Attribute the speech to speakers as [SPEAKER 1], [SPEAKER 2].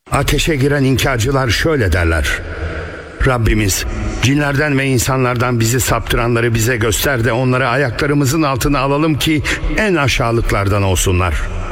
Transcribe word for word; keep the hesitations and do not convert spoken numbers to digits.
[SPEAKER 1] Ateşe giren inkarcılar şöyle derler: Rabbimiz, cinlerden ve insanlardan bizi saptıranları bize göster de onları ayaklarımızın altına alalım ki en aşağılıklardan olsunlar.